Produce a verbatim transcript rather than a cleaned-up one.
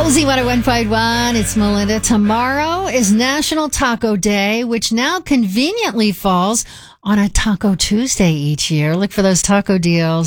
Cozy one oh one point one, it's Melinda. Tomorrow is National Taco Day, which now conveniently falls on a Taco Tuesday each year. Look for those taco deals